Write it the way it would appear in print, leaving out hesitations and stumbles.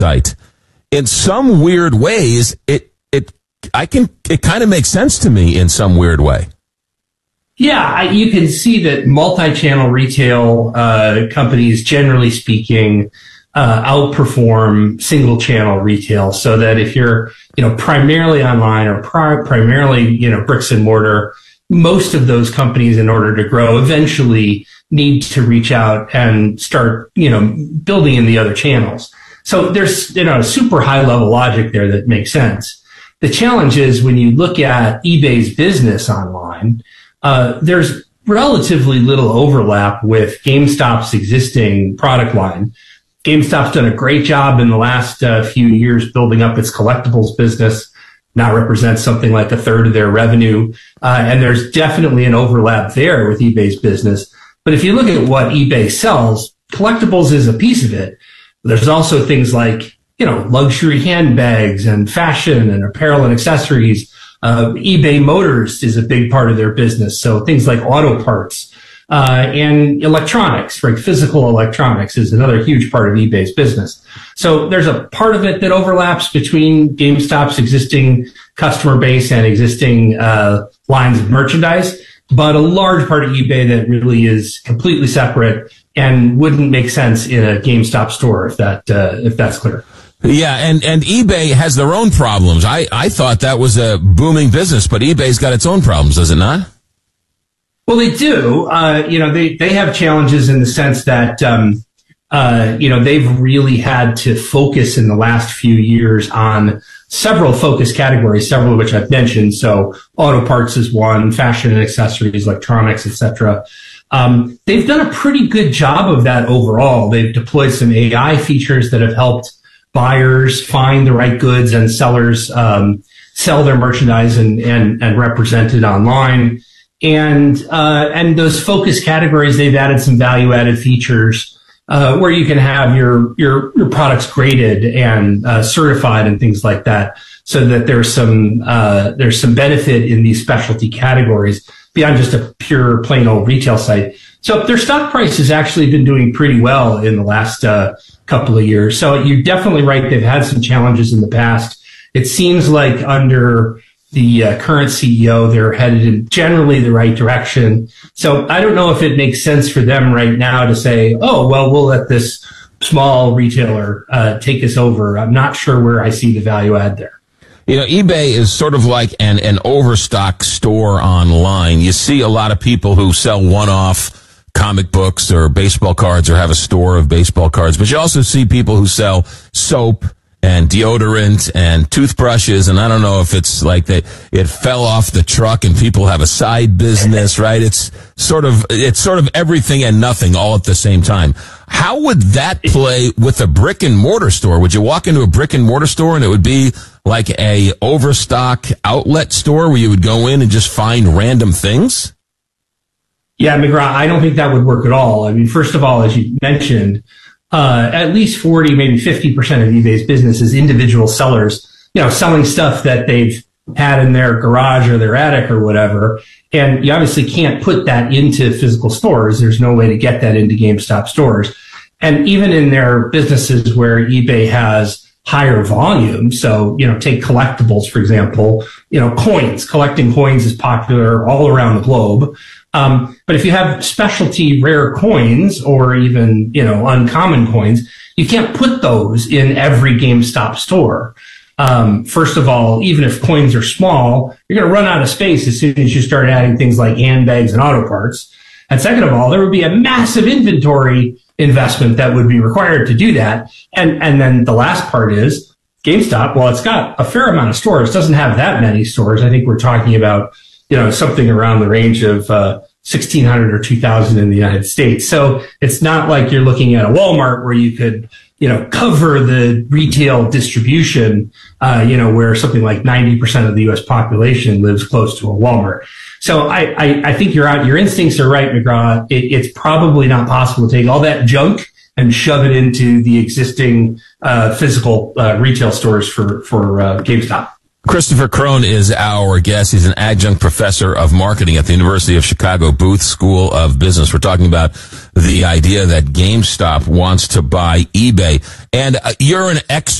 site. In some weird ways, it kind of makes sense to me in some weird way. Yeah, you can see that multi-channel retail companies, generally speaking, outperform single-channel retail. So that if you're, primarily online or primarily, bricks and mortar, most of those companies, in order to grow, eventually need to reach out and start, building in the other channels. So there's, a super high-level logic there that makes sense. The challenge is when you look at eBay's business online, there's relatively little overlap with GameStop's existing product line. GameStop's done a great job in the last few years building up its collectibles business. Now represents something like a third of their revenue. And there's definitely an overlap there with eBay's business. But if you look at what eBay sells, collectibles is a piece of it. There's also things like, luxury handbags and fashion and apparel and accessories. eBay Motors is a big part of their business. So things like auto parts, and electronics, right? Physical electronics is another huge part of eBay's business. So there's a part of it that overlaps between GameStop's existing customer base and existing, lines of merchandise, but a large part of eBay that really is completely separate and wouldn't make sense in a GameStop store, if that's clear. Yeah, and eBay has their own problems. I thought that was a booming business, but eBay's got its own problems, does it not? Well, they do. They have challenges in the sense that, they've really had to focus in the last few years on several focus categories, several of which I've mentioned. So auto parts is one, fashion and accessories, electronics, etc. They've done a pretty good job of that overall. They've deployed some AI features that have helped buyers find the right goods and sellers sell their merchandise and represent it online. And those focus categories, they've added some value-added features where you can have your products graded and certified and things like that, so that there's some benefit in these specialty categories beyond just a pure plain old retail site. So their stock price has actually been doing pretty well in the last couple of years. So you're definitely right. They've had some challenges in the past. It seems like under the current CEO, they're headed in generally the right direction. So I don't know if it makes sense for them right now to say, oh, well, we'll let this small retailer take us over. I'm not sure where I see the value add there. eBay is sort of like an overstock store online. You see a lot of people who sell one-off comic books or baseball cards or have a store of baseball cards, but you also see people who sell soap and deodorant and toothbrushes, and I don't know if it's like it fell off the truck and people have a side business, right? It's sort of everything and nothing all at the same time. How would that play with a brick and mortar store? Would you walk into a brick and mortar store and it would be like a overstock outlet store where you would go in and just find random things? Yeah, McGraw, I don't think that would work at all. I mean, first of all, as you mentioned, at least 40, maybe 50% of eBay's business is individual sellers, selling stuff that they've had in their garage or their attic or whatever. And you obviously can't put that into physical stores. There's no way to get that into GameStop stores. And even in their businesses where eBay has higher volume, so, take collectibles, for example, coins. Collecting coins is popular all around the globe. But if you have specialty rare coins or even, uncommon coins, you can't put those in every GameStop store. First of all, even if coins are small, you're going to run out of space as soon as you start adding things like handbags and auto parts. And second of all, there would be a massive inventory investment that would be required to do that. And then the last part is GameStop, while it's got a fair amount of stores, doesn't have that many stores. I think we're talking about something around the range of 1,600 or 2,000 in the United States. So it's not like you're looking at a Walmart where you could, cover the retail distribution, where something like 90% of the U.S. population lives close to a Walmart. So I think your instincts are right, McGraw. It's probably not possible to take all that junk and shove it into the existing physical retail stores for GameStop. Christopher Crone is our guest. He's an adjunct professor of marketing at the University of Chicago Booth School of Business. We're talking about the idea that GameStop wants to buy eBay. And you're an expert